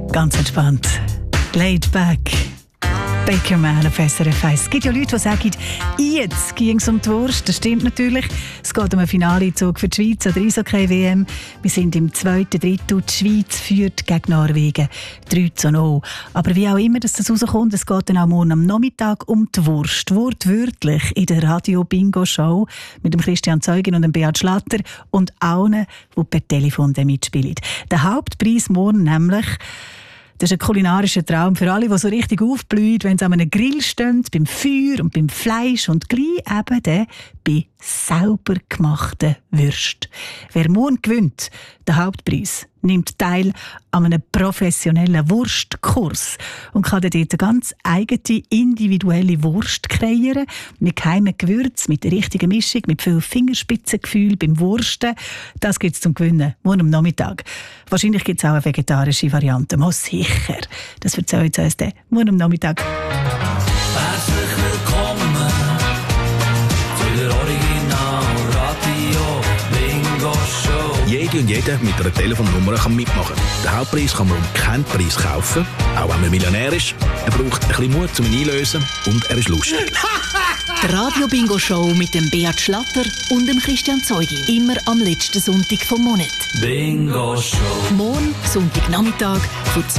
Ganz entspannt. Laid back. Baker Man auf SRF 1. Es gibt ja Leute, die sagen, jetzt ging es um die Wurst. Das stimmt natürlich. Es geht um einen Finaleinzug für die Schweiz an der Eishockey-WM. Wir sind im zweiten Drittel. Die Schweiz führt gegen Norwegen 3-0. Aber wie auch immer das rauskommt, es geht dann auch morgen am Nachmittag um die Wurst. Wortwörtlich in der Radio-Bingo-Show mit dem Christian Zeugin und dem Beat Schlatter und allen, die per Telefon mitspielen. Der Hauptpreis morgen nämlich, das ist ein kulinarischer Traum für alle, die so richtig aufblühen, wenn sie an einem Grill stehen, beim Feuer und beim Fleisch und gleich eben dann bei selber gemachten Würsten. Wer morgen gewinnt, den Hauptpreis, nimmt teil an einem professionellen Wurstkurs und kann dort eine ganz eigene, individuelle Wurst kreieren, mit geheimen Gewürz, mit der richtigen Mischung, mit viel Fingerspitzengefühl beim Wursten. Das gibt es zum Gewinnen, morgen am Nachmittag. Wahrscheinlich gibt es auch eine vegetarische Variante, mal sicher. Das erzählt uns dann morgen am Nachmittag. Herzlich willkommen zu der Original Radio Bingo Show. Jede und jeder mit einer Telefonnummer kann mitmachen. Den Hauptpreis kann man um keinen Preis kaufen, auch wenn man Millionär ist. Er braucht ein bisschen Mut zum Einlösen und er ist lustig. Die Radio-Bingo-Show mit dem Beat Schlatter und dem Christian Zeugin. Immer am letzten Sonntag vom Monat. Bingo Show. Morgen, Sonntagnachmittag, von